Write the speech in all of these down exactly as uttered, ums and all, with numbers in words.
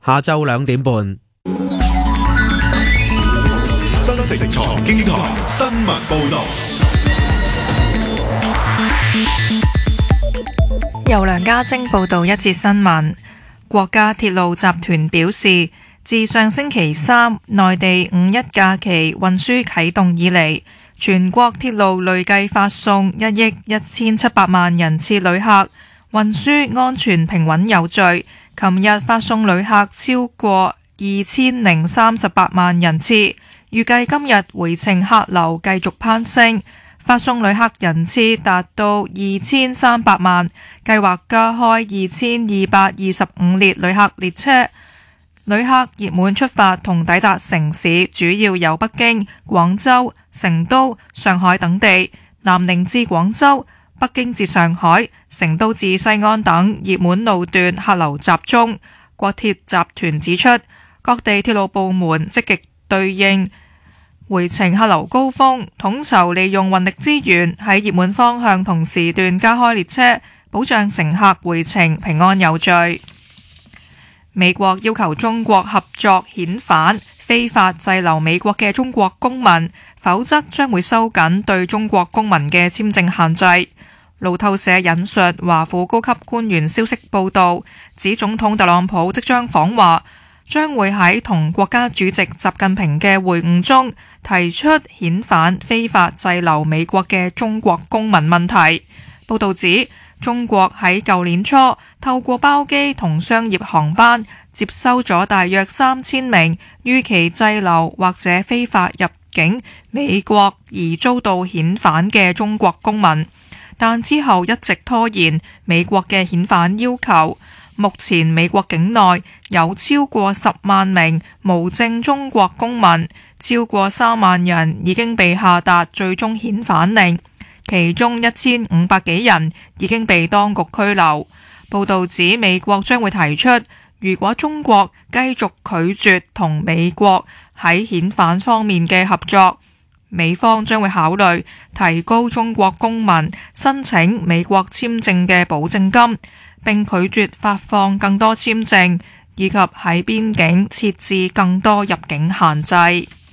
下晝兩點半。 新城財經台新聞報道。 由梁家晶報道一節新聞。國家鐵路集團表示，自上星期三內地五一假期運輸啟動以嚟，全國鐵路累計發送一億一千七百萬人次旅客，運輸安全平穩有序。琴日發送旅客超過二千零三十八萬人次，預計今日回程客流繼續攀升，發送旅客人次達到二千三百萬，計劃加開二千二百二十五列旅客列車。旅客熱門出發同抵達城市主要有北京、廣州、成都、上海等地，南寧至廣州、北京至上海、成都至西安等熱門路段客流集中。國鐵集團指出，各地鐵路部門積極對應回程客流高峰，統籌利用運力資源，喺熱門方向同時段加開列車，保障乘客回程平安有序。美國要求中國合作遣返非法滯留美國嘅中國公民，否則將會收緊對中國公民嘅簽證限制。路透社引述華府高級官員消息報道，指總統特朗普即將訪華，將會喺同國家主席習近平嘅會晤中提出遣返非法滯留美國嘅中國公民問題。報道指，中國喺舊年初透過包機同商業航班接收咗大約三千名逾期滯留或者非法入境美國而遭到遣返嘅中國公民，但之後一直拖延美國嘅遣返要求。目前美國境內有超過十萬名無證中國公民，超過三萬人已經被下達最終遣返令，其中一千五百幾人已經被當局拘留。報道指，美國將會提出，如果中國繼續拒絕同美國喺遣返方面嘅合作，美方將會考慮提高中國公民申請美國簽證嘅保證金，並拒絕發放更多簽證，以及喺邊境設置更多入境限制。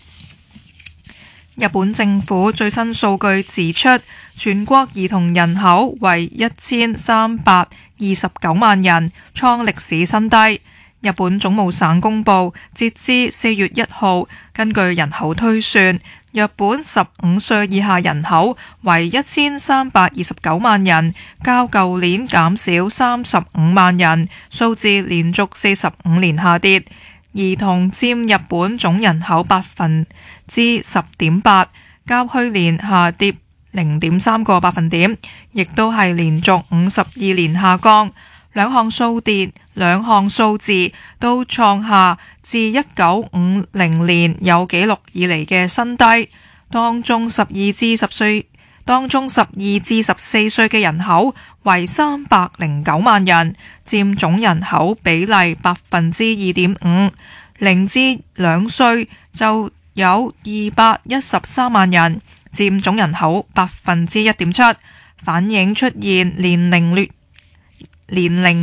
日本政府最新數據指出，全國兒童人口為一千三百二十九萬人，創歷史新低。日本總務省公布，截至四月一號，根據人口推算，日本十五歲以下人口為一千三百二十九萬人，較舊年減少三十五萬人，數字連續四十五年下跌。兒童佔日本總人口百分之十點八，較去年下跌零點三個百分點，亦都係連續五十二年下降。兩項數跌，兩項數字都創下自一九五零年有紀錄以嚟嘅新低。當中十二至十歲，當中十二至十四歲嘅人口為三百零九萬人，佔總人口比例百分之二點五。零至兩歲就有二百一十三萬人，佔總人口百分之一點七，反映出現年齡劣年齡